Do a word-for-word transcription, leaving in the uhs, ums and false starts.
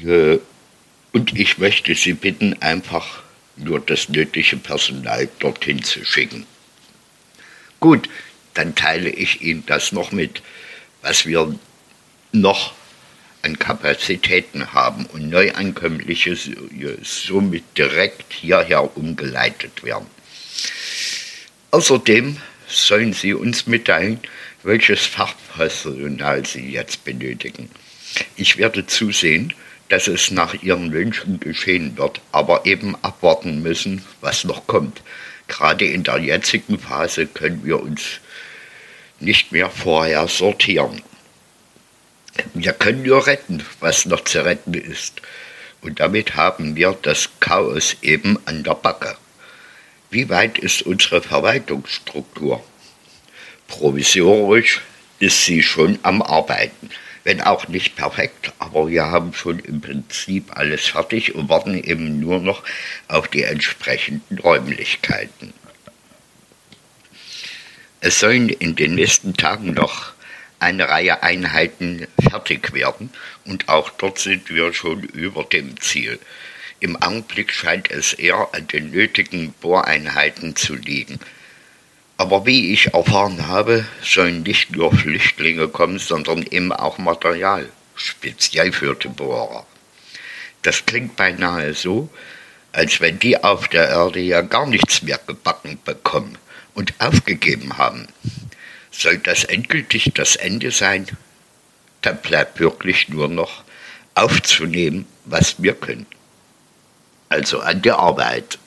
Äh, Und ich möchte Sie bitten, einfach nur das nötige Personal dorthin zu schicken. Gut, dann teile ich Ihnen das noch mit, was wir noch an Kapazitäten haben und Neuankömmliche somit direkt hierher umgeleitet werden. Außerdem sollen Sie uns mitteilen, welches Fachpersonal Sie jetzt benötigen. Ich werde zusehen, dass es nach Ihren Wünschen geschehen wird, aber eben abwarten müssen, was noch kommt. Gerade in der jetzigen Phase können wir uns nicht mehr vorher sortieren. Wir können nur retten, was noch zu retten ist. Und damit haben wir das Chaos eben an der Backe. Wie weit ist unsere Verwaltungsstruktur? Provisorisch ist sie schon am Arbeiten. Wenn auch nicht perfekt, aber wir haben schon im Prinzip alles fertig und warten eben nur noch auf die entsprechenden Räumlichkeiten. Es sollen in den nächsten Tagen noch eine Reihe Einheiten fertig werden und auch dort sind wir schon über dem Ziel. Im Augenblick scheint es eher an den nötigen Bohreinheiten zu liegen. Aber wie ich erfahren habe, sollen nicht nur Flüchtlinge kommen, sondern eben auch Material, speziell für die Bohrer. Das klingt beinahe so, als wenn die auf der Erde ja gar nichts mehr gebacken bekommen und aufgegeben haben. Soll das endgültig das Ende sein? Dann bleibt wirklich nur noch aufzunehmen, was wir können. Also an die Arbeit.